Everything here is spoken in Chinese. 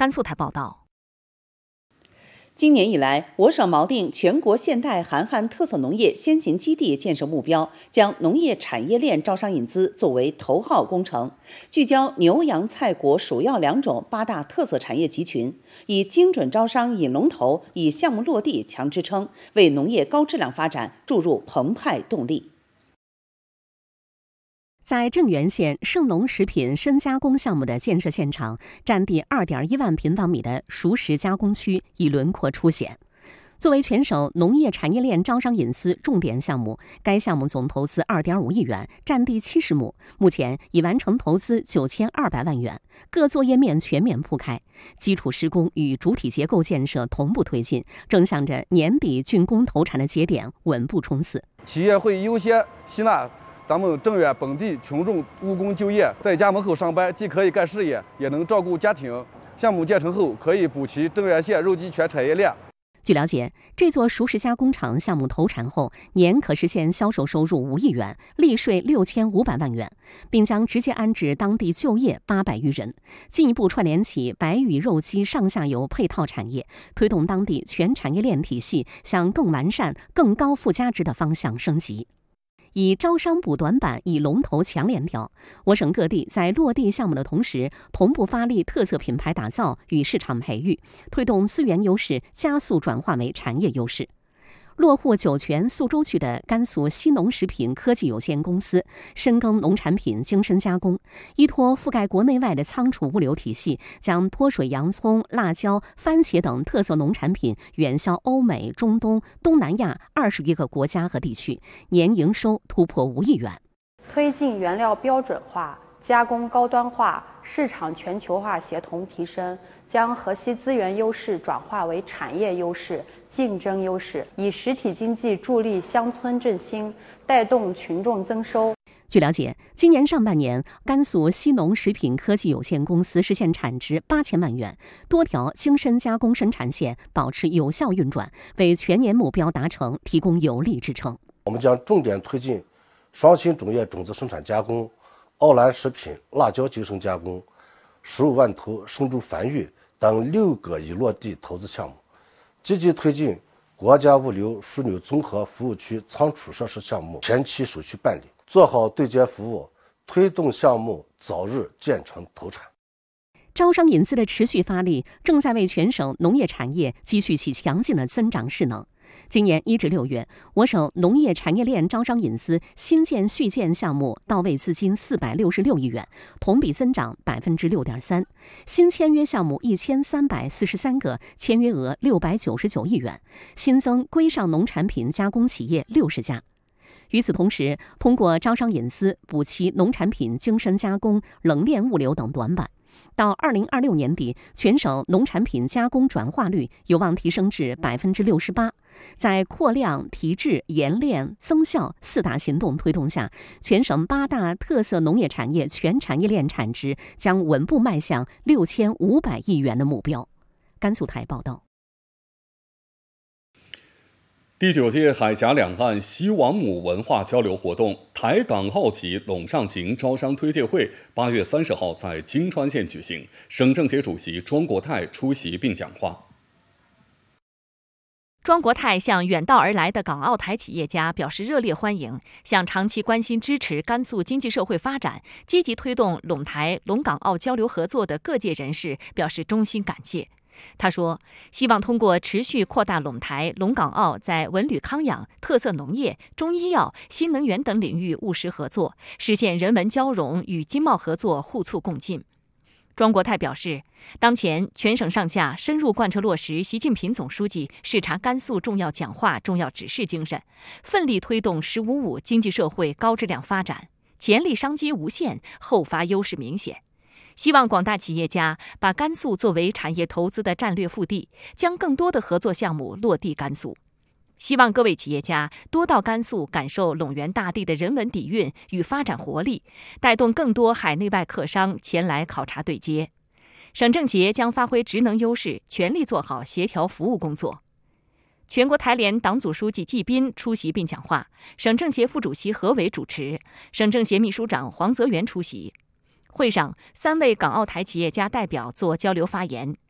甘肃台报道。 今年以来，我省锚定全国现代韩汉特色农业先行基地建设目标，将农业产业链招商引资作为头号工程，聚焦牛羊菜果属药两种8大特色产业集群，以精准招商引龙头，以项目落地强支撑，为农业高质量发展注入澎湃动力。 在镇原县盛农食品深加工项目的建设现场，占地2.1万平方米的熟食加工区已轮廓初显。作为全省农业产业链招商引资重点项目，该项目总投资2.5亿元，占地70亩，目前已完成投资9200万元，各作业面全面铺开，基础施工与主体结构建设同步推进，正向着年底竣工投产的节点稳步冲刺。 企业会优先吸纳咱们镇远本地群众务工就业，在家门口上班，既可以干事业，也能照顾家庭。项目建成后，可以补齐镇远县肉鸡全产业链。 据了解，这座熟食加工厂项目投产后，年可实现销售收入5亿元，利税6500万元，并将直接安置当地就业800余人，进一步串联起白羽肉鸡上下游配套产业，推动当地全产业链体系向更完善、更高附加值的方向升级。以招商补短板，以龙头强联调，我省各地在落地项目的同时，同步发力特色品牌打造与市场培育，推动资源优势加速转化为产业优势。落户酒泉宿州区的甘肃西农食品科技有限公司深耕农产品精深加工，依托覆盖国内外的仓储物流体系，将脱水洋葱、辣椒、番茄等特色农产品远销欧美、中东、东南亚21个国家和地区，年营收突破5亿元。 推进原料标准化、加工高端化、市场全球化协同提升，将河西资源优势转化为产业优势、竞争优势，以实体经济助力乡村振兴，带动群众增收。 据了解，今年上半年，甘肃西农食品科技有限公司实现产值8000万元，多条精深加工生产线保持有效运转，为全年目标达成提供有力支撑。 我们将重点推进双新种业种子生产加工、奥兰食品辣椒精生加工、15万头生猪繁育等6个已落地投资项目，积极推进国家物流枢纽综合服务区仓储设施项目前期手续办理，做好对接服务，推动项目早日建成投产。 招商引资的持续发力，正在为全省农业产业积蓄起强劲的增长势能。今年1至6月，我省农业产业链招商引资新建续建项目到位资金466亿元，同比增长6.3%，新签约项目1343个，签约额699亿元，新增规上农产品加工企业60家。与此同时，通过招商引资补齐农产品精深加工、冷链物流等短板，到2026年底，全省农产品加工转化率有望提升至68%。在扩量、提质、研炼、增效4大行动推动下，全省8大特色农业产业全产业链产值将稳步迈向6500亿元的目标。甘肃台报道。 第9届海峡两岸西王母文化交流活动台港澳级陇上行招商推介会8月30号在金川县举行，省政协主席庄国泰出席并讲话。 庄国泰向远道而来的港澳台企业家表示热烈欢迎，向长期关心支持甘肃经济社会发展、积极推动陇台、陇港澳交流合作的各界人士表示衷心感谢。他说，希望通过持续扩大陇台、陇港澳在文旅康养、特色农业、中医药、新能源等领域务实合作，实现人文交融与经贸合作互促共进。庄国泰表示，当前全省上下深入贯彻落实习近平总书记视察甘肃重要讲话、重要指示精神，奋力推动“15+5”经济社会高质量发展，潜力商机无限，后发优势明显。希望广大企业家把甘肃作为产业投资的战略腹地，将更多的合作项目落地甘肃。希望各位企业家多到甘肃感受陇源大地的人文底蕴与发展活力，带动更多海内外客商前来考察对接。省政协将发挥职能优势，全力做好协调服务工作。全国台联党组书记季斌出席并讲话，省政协副主席何伟主持，省政协秘书长黄泽元出席。会上，3位港澳台企业家代表做交流发言，